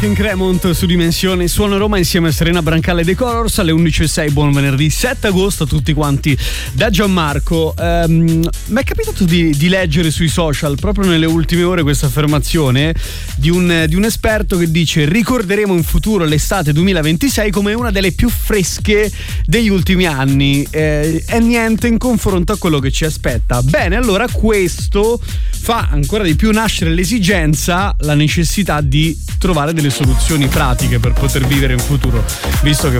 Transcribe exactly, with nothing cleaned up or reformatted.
In Cremont su Dimensione Suono Roma insieme a Serena Brancale The Colors alle undici e sei. Buon venerdì sette agosto a tutti quanti da Gianmarco. Um, mi è capitato di, di leggere sui social proprio nelle ultime ore questa affermazione di un, di un esperto che dice: ricorderemo in futuro l'estate duemilaventisei come una delle più fresche degli ultimi anni, eh, e niente in confronto a quello che ci aspetta. Bene, allora questo fa ancora di più nascere l'esigenza, la necessità di trovare delle soluzioni pratiche per poter vivere in futuro, visto che